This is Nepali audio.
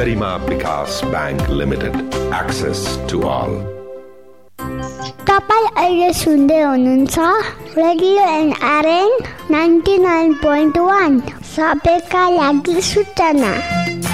गरिमा विकास bank limited, access to all. तपाईँ अहिले सुन्दै हुनुहुन्छ रेडियो NRN 99.1 सबैका लागि सूचना।